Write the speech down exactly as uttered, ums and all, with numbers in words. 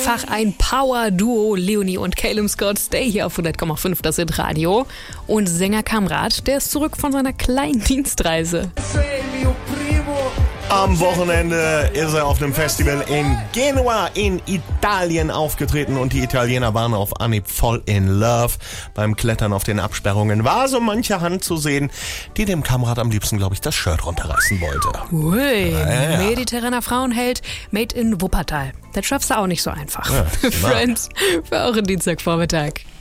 einfach ein Power-Duo. Leonie und Calum Scott, Stay hier auf hundert Komma fünf, das sind Radio. Und Sänger Kamrat, der ist zurück von seiner kleinen Dienstreise. Am Wochenende ist er auf einem Festival in Genua in Italien aufgetreten und die Italiener waren auf Anhieb voll in love. Beim Klettern auf den Absperrungen war so manche Hand zu sehen, die dem Kamrat am liebsten, glaube ich, das Shirt runterreißen wollte. Ui, ja, ja. mediterraner Frauenheld, made in Wuppertal. Das schaffst du auch nicht so einfach. Ja, Friends, für euren Dienstagvormittag.